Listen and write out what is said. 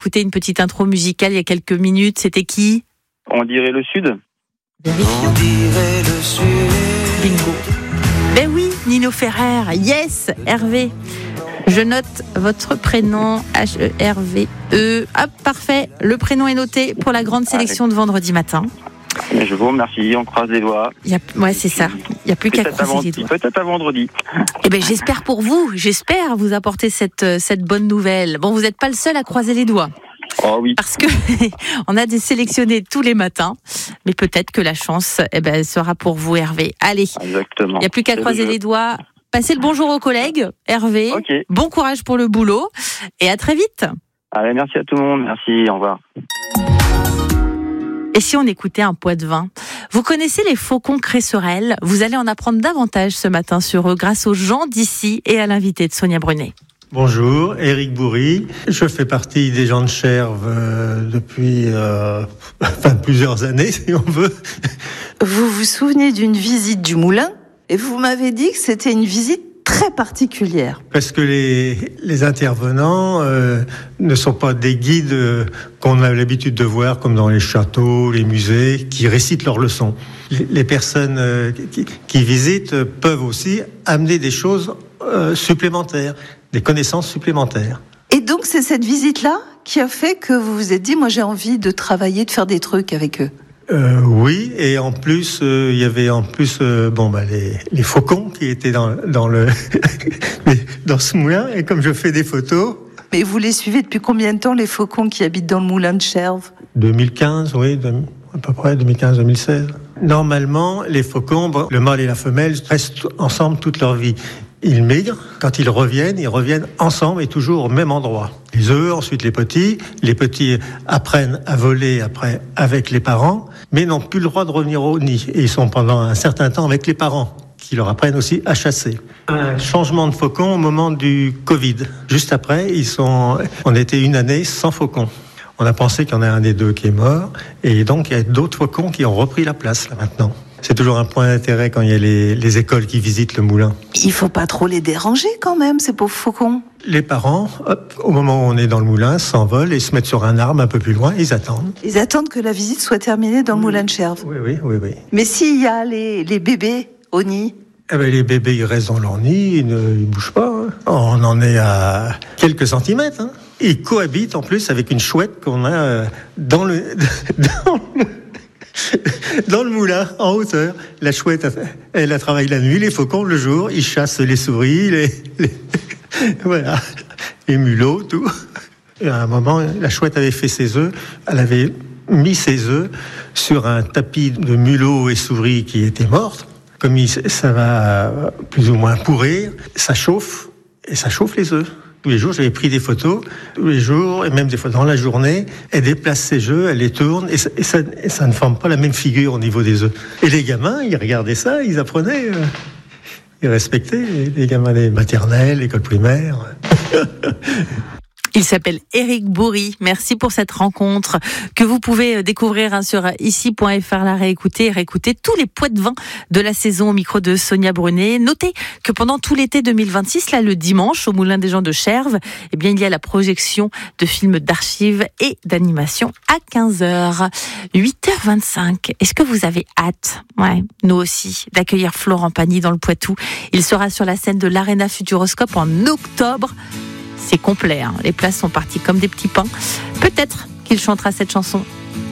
écouté une petite intro musicale il y a quelques minutes. C'était qui ? On dirait le Sud. Vérifions. On dirait le Sud. Bingo. Ben oui, Nino Ferrer. Yes, Hervé. Je note votre prénom, H-E-R-V-E. Hop, parfait. Le prénom est noté pour la grande sélection de vendredi matin. Je vous remercie, on croise les doigts. Ouais, c'est ça. Il n'y a plus qu'à croiser les doigts. Peut-être à vendredi. Eh ben, j'espère pour vous. J'espère vous apporter cette bonne nouvelle. Bon, vous n'êtes pas le seul à croiser les doigts. Oh oui. Parce que on a des sélectionnés tous les matins. Mais peut-être que la chance, sera pour vous, Hervé. Allez. Exactement. Il n'y a plus qu'à croiser les doigts. Passez le bonjour aux collègues, Hervé. Okay. Bon courage pour le boulot. Et à très vite. Allez, merci à tout le monde. Merci, au revoir. Et si on écoutait un Poitevin ? Vous connaissez les faucons cresserelles ? Vous allez en apprendre davantage ce matin sur eux grâce aux gens d'ici et à l'invité de Sonia Brunet. Bonjour, Éric Bourri. Je fais partie des gens de Cherves depuis plusieurs années, si on veut. Vous vous souvenez d'une visite du moulin ? Et vous m'avez dit que c'était une visite très particulière. Parce que les intervenants ne sont pas des guides qu'on a l'habitude de voir, comme dans les châteaux, les musées, qui récitent leurs leçons. Les personnes qui visitent peuvent aussi amener des choses supplémentaires, des connaissances supplémentaires. Et donc c'est cette visite-là qui a fait que vous vous êtes dit, moi j'ai envie de travailler, de faire des trucs avec eux. Oui, et en plus, il y avait les faucons qui étaient dans ce moulin. Et comme je fais des photos. Mais vous les suivez depuis combien de temps, les faucons qui habitent dans le moulin de Cherves ? 2015, oui, à peu près 2015-2016. Normalement, les faucons, le mâle et la femelle restent ensemble toute leur vie. Ils migrent, quand ils reviennent ensemble et toujours au même endroit. Les œufs, ensuite les petits apprennent à voler après avec les parents, mais n'ont plus le droit de revenir au nid. Et ils sont pendant un certain temps avec les parents, qui leur apprennent aussi à chasser. Un changement de faucon au moment du Covid. Juste après, on était une année sans faucons. On a pensé qu'il y en a un des deux qui est mort, et donc il y a d'autres faucons qui ont repris la place là maintenant. C'est toujours un point d'intérêt quand il y a les écoles qui visitent le moulin. Il faut pas trop les déranger quand même, ces pauvres faucons. Les parents, au moment où on est dans le moulin, s'envolent et se mettent sur un arbre un peu plus loin, ils attendent. Ils attendent que la visite soit terminée dans le moulin de Cherves. Oui. Mais s'il y a les bébés au nid ? Les bébés, ils restent dans leur nid, ils ne bougent pas. Hein. On en est à quelques centimètres. Hein. Ils cohabitent en plus avec une chouette qu'on a dans le moulin, en hauteur. La chouette, elle travaille la nuit, les faucons le jour, ils chassent les souris, voilà, les mulots, tout. Et à un moment, la chouette avait fait ses œufs, elle avait mis ses œufs sur un tapis de mulots et souris qui étaient mortes. Comme ça va plus ou moins pourrir, ça chauffe, et ça chauffe les œufs. Tous les jours, j'avais pris des photos, tous les jours, et même des fois dans la journée, elle déplace ses œufs, elle les tourne, et ça ne forme pas la même figure au niveau des œufs. Et les gamins, ils regardaient ça, ils apprenaient, ils respectaient les gamins des maternelles, l'école primaire. Il s'appelle Éric Bourri. Merci pour cette rencontre que vous pouvez découvrir sur ici.fr, la réécouter tous les Poitevins de la saison au micro de Sonia Brunet. Notez que pendant tout l'été 2026, là, le dimanche, au Moulin des Gens de Cherves, il y a la projection de films d'archives et d'animation à 15h. 8h25. Est-ce que vous avez hâte, nous aussi, d'accueillir Florent Pagny dans le Poitou? Il sera sur la scène de l'Arena Futuroscope en octobre. C'est complet, hein. Les places sont parties comme des petits pains. Peut-être qu'il chantera cette chanson